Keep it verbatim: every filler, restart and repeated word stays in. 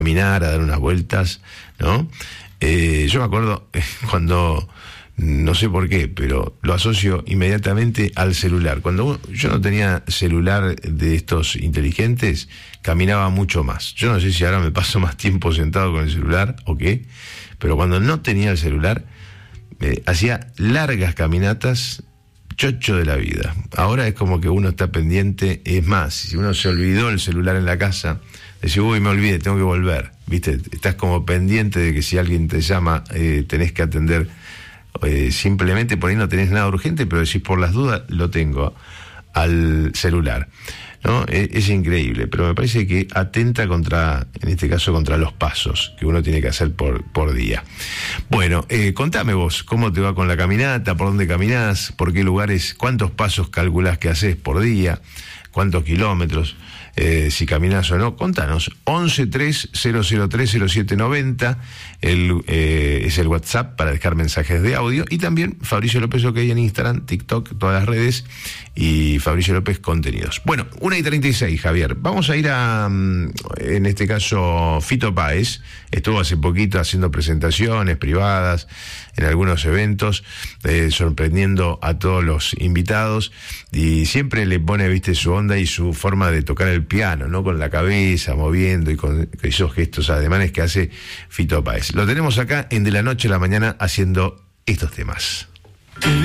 caminar, a dar unas vueltas, ¿no? Eh, yo me acuerdo cuando, no sé por qué, pero lo asocio inmediatamente al celular. Cuando uno, yo no tenía celular de estos inteligentes, caminaba mucho más. Yo no sé si ahora me paso más tiempo sentado con el celular o qué, pero cuando no tenía el celular, eh, hacía largas caminatas, chocho de la vida. Ahora es como que uno está pendiente, es más, si uno se olvidó el celular en la casa, decís, uy, me olvidé, tengo que volver, ¿viste? Estás como pendiente de que si alguien te llama, eh, tenés que atender, eh, simplemente por ahí no tenés nada urgente, pero decís, por las dudas, lo tengo al celular, ¿no? Es, es increíble, pero me parece que atenta contra, en este caso, contra los pasos que uno tiene que hacer por, por día. Bueno, eh, contame vos, ¿cómo te va con la caminata? ¿Por dónde caminás? ¿Por qué lugares? ¿Cuántos pasos calculás que haces por día? ¿Cuántos kilómetros? Eh, si caminás o no, contanos. once tres cero cero tres cero siete noventa el, eh, es el WhatsApp para dejar mensajes de audio, y también Fabricio López OK en Instagram, TikTok, todas las redes, y Fabricio López Contenidos. Bueno, una y treinta y seis, Javier. Vamos a ir a, en este caso, Fito Páez. Estuvo hace poquito haciendo presentaciones privadas en algunos eventos, eh, sorprendiendo a todos los invitados, y siempre le pone, viste, su onda y su forma de tocar el piano, ¿no? Con la cabeza, moviendo, y con esos gestos ademanes que hace Fito Páez. Lo tenemos acá en De la Noche a la Mañana haciendo estos temas.